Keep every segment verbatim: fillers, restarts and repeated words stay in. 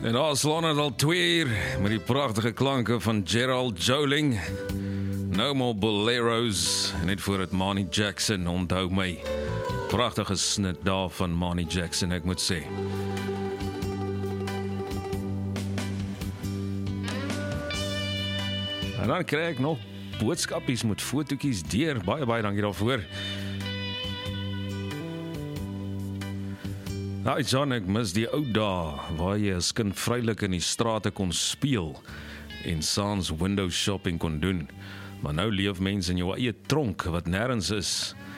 En daar slaan het al twee uur met die prachtige klanke van Gerald Joling. No More Boleros, net voor het Manny Jackson, onthou my. Prachtige snit daar van Manny Jackson, ek moet sê. En dan krijg ek nog boodskapies met fotootjies deur. Baie, baie dankie daarvoor. Nou, John, ek mis die ou dae waar jy as kind vrylik in die strate kon speel en saans window shopping kon doen. Maar nou leef mense in jou eie tronk wat nêrens is.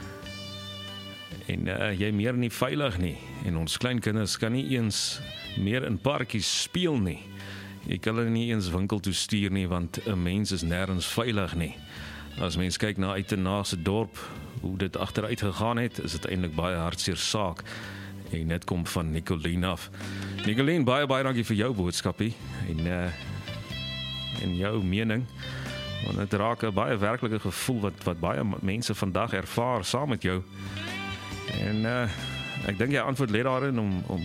En uh, jy meer nie veilig nie. En ons kleinkinders kan nie eens meer in parkies speel nie. Jy kan hulle nie eens winkel toe stuur nie, want 'n mens is nêrens veilig nie. As mens kyk na Uitenhage se dorp, hoe dit agteruit gegaan het, is dit eintlik baie hartseer saak. En dit kom van Nicoline af. Nicoline, baie baie dankie vir jou boodskapie en uh, en jou mening. Want dit raak 'n baie werklike gevoel wat wat baie mense vandag ervaar saam met jou. En uh, ek dink jy antwoord lê daarin om om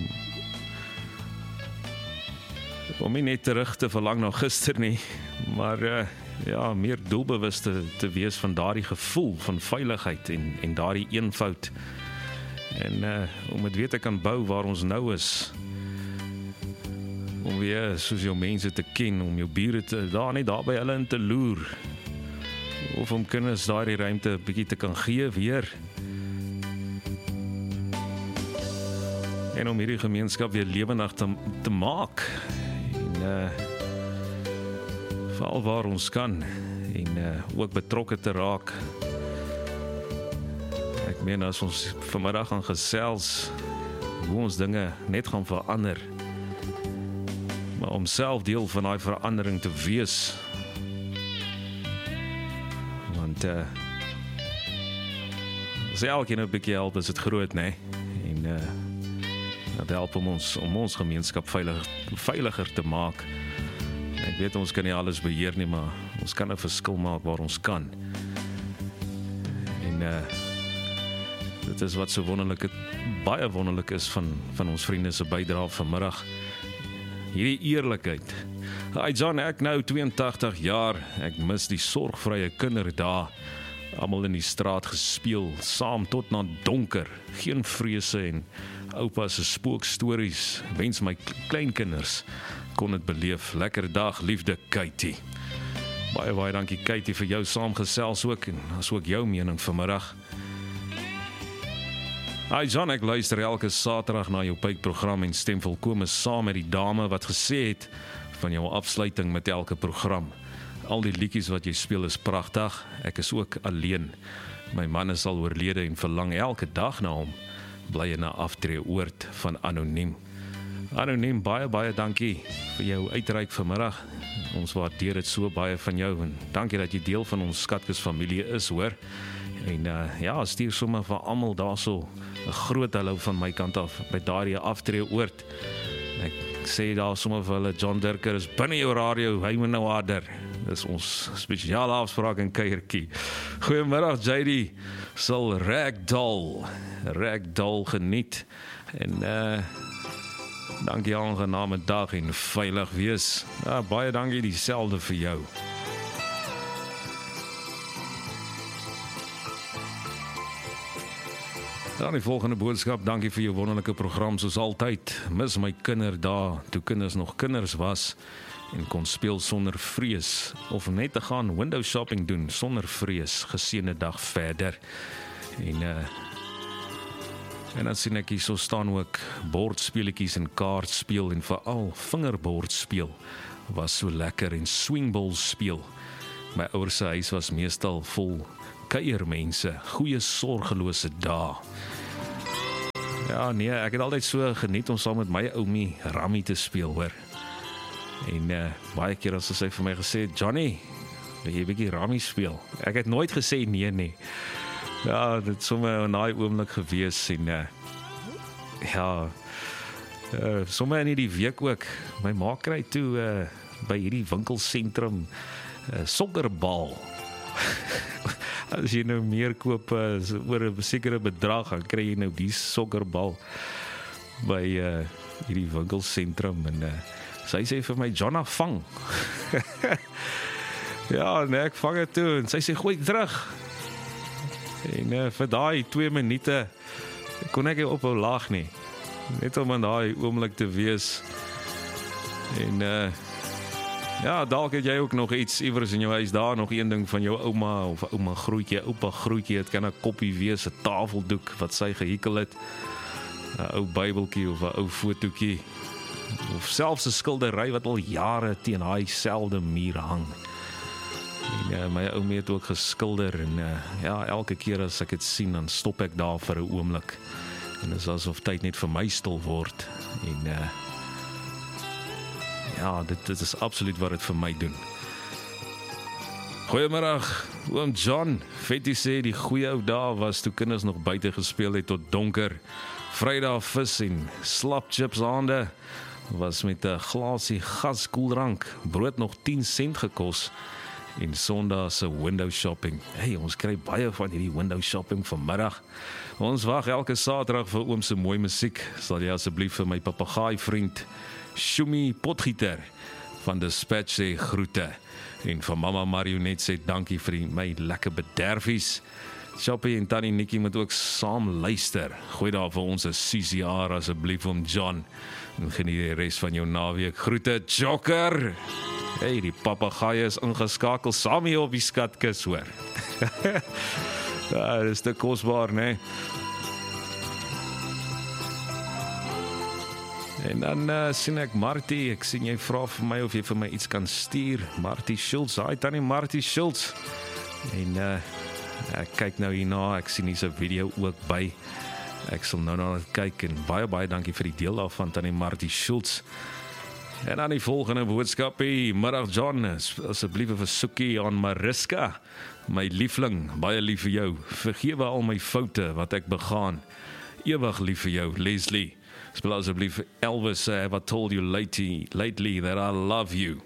om nie net terug te verlang na gister nie, maar uh, ja, meer doelbewus te, te wees van daardie gevoel van veiligheid en en daardie eenvoud. En uh, om dit weer te kan bou waar ons nou is. Om weer soos jou mense te ken, om jou bure te, daar net daar by hulle in te loer. Of om kinders daardie ruimte bietjie te kan gee weer. En om hierdie gemeenskap weer lewendig te, te maak. En uh, veral waar ons kan. En uh, ook betrokke te raak. Ek meen as ons vanmiddag gaan gesels hoe ons dinge net gaan verander. Maar om self deel van daai verandering te wees. Want uh, as elkeen 'n bietjie help, is dit groot, né? En uh, dat help om ons om ons gemeenskap veiliger veiliger te maak. Ek weet ons kan nie alles beheer nie, maar ons kan 'n verskil maak waar ons kan. En uh, dit is wat so wonderlik, baie wonderlik is van, van ons vriende se bydrae vanmiddag. Hierdie eerlikheid. Hi John, ek nou twee en tagtig jaar, ek mis die sorgvrye kinderdae. Almal in die straat gespeel, saam tot na donker. Geen vrese en oupa se spookstories. Wens my kleinkinders kon dit beleef. Lekker dag, liefde Katie. Baie baie dankie Katie vir jou saamgesels ook en as ook jou mening vanmiddag. Hi John, ek luister elke Saterdag na jou pypprogram en stem volkome saam met die dame wat gesê het van jou afsluiting met elke program. Al die liedjies wat jy speel is pragtig. Ek is ook alleen. My man is al oorlede en verlang elke dag na hom. Bly in 'n aftreeoord van Anoniem. Anoniem, baie baie dankie vir jou uitreik vanmiddag. Ons waardeer dit so baie van jou en dankie dat jy deel van ons Skatkis familie is, hoor. En uh, ja, stuur sommer vir almal daarso 'n groot hallo van my kant af by daardie aftreeoord. Ek sê daar sommer vir hulle, John Dirker is binne jou radio, hy moet nou harder. Dis ons spesiale afspraak in kuiertjie. Goeiemiddag J D, sal Ragdoll, Ragdoll geniet. En uh, dankie aangename dag en veilig wees. Ja, baie dankie dieselfde vir jou. Dan die volgende boodskap, dankie vir jou wonderlike program soos altyd. Mis my kinderdae, toe kinders nog kinders was en kon speel sonder vrees of net te gaan window shopping doen sonder vrees. Geseënde dag verder. En uh, en dan sien ek hier so staan ook bordspeletjies en kaartspeel en veral vingerbordspeel was so lekker en swingball speel. My ouers se huis was meestal vol kuiermense, goeie sorgelose dae. Ja, nee, ek het altyd so geniet om saam met my oumie Rammy te speel, hoor. En uh, baie keer as sy vir my gesê, Johnny, wil jy 'n bietjie Rammy speel? Ek het nooit gesê nee nie. Ja, dit is sommer 'n naai oomblik gewees en uh, ja, uh, sommer in die week ook. My ma kry toe uh, by hierdie winkelsentrum uh, sokkerbal. As jy nou meer koop uh, oor 'n sekere bedrag, dan kry jy nou die sokkerbal by uh, hierdie winkelsentrum en uh, Sy sê vir my, Jonna, vang. Ja, nee, ek vang het toe, en sy sê, gooi terug. En uh, vir daai twee minute, kon ek nie ophou lag nie. Net om in daai oomblik te wees. En uh, ja, dalk het jy ook nog iets iewers in jou huis, daar nog een ding van jou ouma, of ouma grootjie, oupa grootjie, het kan 'n koppie wees, 'n tafeldoek, wat sy gehekel het, 'n ou bybeltjie, of 'n ou fotootjie, of selfs 'n skildery, wat al jare teen daai selfde muur hang. En uh, my ouma het ook geskilder, en uh, ja, elke keer as ek dit sien, dan stop ek daar vir 'n oomblik, en dit is asof tyd net vir my stil word, en uh, ja, dit, dit is absoluut wat dit vir my doen. Goeiemiddag, oom John. Vetty sê die goeie ou dae was toe kinders nog buite gespeel het tot donker. Vrydag vis en slap chips aande was met 'n glasie gaskoeldrank, brood nog tien sent gekos, en Sondag se window shopping. Hey, ons kry baie van hierdie window shopping vanmiddag. Ons wag elke Saterdag vir oom se mooi musiek. Sal jy asseblief vir my papegaai vriend Shumi Potgieter van Dispatch sê groete, en van mamma Marionet sê dankie vir die, my lekker bederfies. Shoppie en Tannie Nikkie moet ook saam luister. Gooi daar vir ons 'n C C R asseblief om John, en geniet die res van jou naweek. Groete Joker. Hey, die papegaai is ingeskakel saam hier op die skatkis, hoor. Ja, dit is te kosbaar, né? En dan uh, sien ek Martie, ek sien jy vra vir my of jy vir my iets kan stuur. Martie Schultz, hi Tannie Martie Schultz. En uh, ek kyk nou hierna, ek sien hier 'n video ook by. Ek sal nou na dit kyk, en baie baie dankie vir die deel daarvan, Tannie Martie Schultz. En dan die volgende boodskap, middag John, asseblief 'n versoekie aan Mariska, my liefling, baie lief vir jou. Vergewe al my foute wat ek begaan. Ewig lief vir jou, Leslie. Speel asseblief Elvis, uh, have I told you lately, lately that I love you.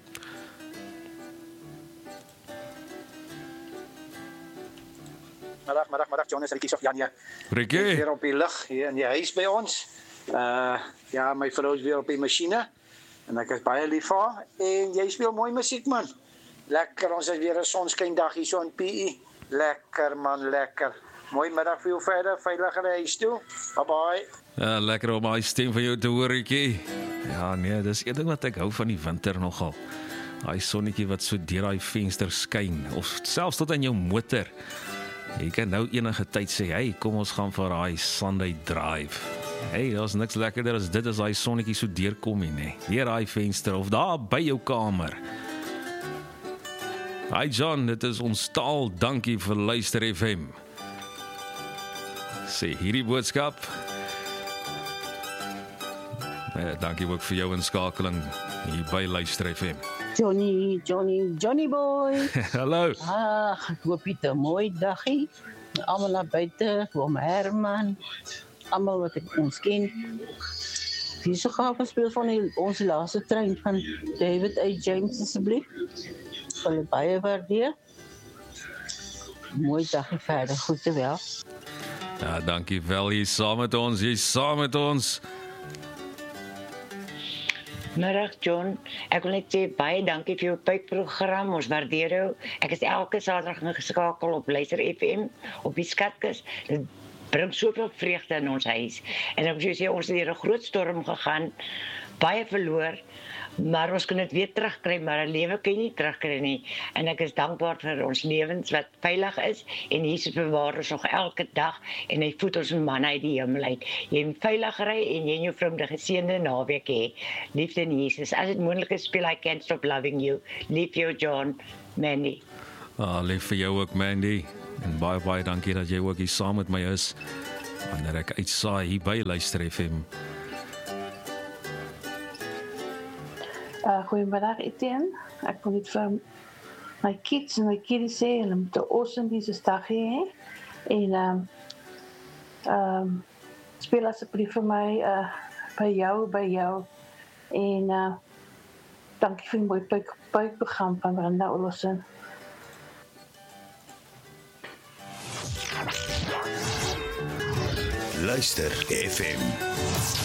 Middag, middag, middag, John, is Rikkie of Janja. Rikkie? Weer op die lug, hier in die huis by ons. Uh, ja, my vrou is weer op die masjiene, en ek is baie lief vir haar, en jy speel mooi musiek, man. Lekker, ons het weer 'n sonskyndag hier so in P E. Lekker, man, lekker. Mooi middag vir jou verder, veilige huis toe. Bye bye. Ja, lekker om my stem van jou te hoor, Rikkie. Ja, nee, dis een ding wat ek hou van die winter nogal. Daai sonnetjie wat so deur daai venster skyn, of selfs tot in jou motor. Jy kan nou enige tyd sê, hey, kom ons gaan vir daai Sunday drive. Hey, daar's niks lekkerder as dit as daai sonnetjie so deurkom nie, nee. Deur daai venster of daar by jou kamer. Hi John, dit is ons taal, dankie vir Luister F M. Sê hierdie boodskap. Ja, dankie ook vir jou inskakeling hier by Luister F M. Johnny, Johnny, Johnny boy. Hallo. Ag, ek hoop jy 'n mooi dagie. Almal na buite, oom Herman, almal wat ek ons ken. Wie se gaaf speel van die, ons laaste trein van David A. James asseblief. Hulle baie waardeer. Mooi dagie verder, goed te wel. Ja, dankie wel, jy saam met ons, jy saam met ons. Middag John, ek wil net sê baie dankie vir jou pypprogram, ons waardeer jou. Ek is elke Saterdag ingeskakel op Luister F M, op die skatkis. Dit bring soveel vreugde in ons huis. En ek wil sê, ons het hier 'n groot storm gegaan, baie verloor, maar ons kan dit weer terugkry, maar 'n lewe kan jy nie terugkry nie. En ek is dankbaar vir ons lewens wat veilig is, en Jesus bewaar ons nog elke dag, en hy voed ons man uit die hemel uit. Jy moet veilig ry, en jy en jou vrou moet 'n geseënde naweek hê. Liefde in Jesus. As dit moontlik is, speel I Can't Stop Loving You. Lief jou John, Mandy. Ah, lief vir jou ook, Mandy. En baie baie dankie dat jy ook hier saam met my is, wanneer ek uitsaai hier by Luister F M. Uh, goeiemiddag Etienne, ek wil net vir my kids en my kiddies sê, hulle moet 'n awesome dag hê, en um, um, speel asseblief vir my, uh, by jou, by jou, en uh, dankie vir die mooi buikprogram van Brenda Olofsen. Luister F M.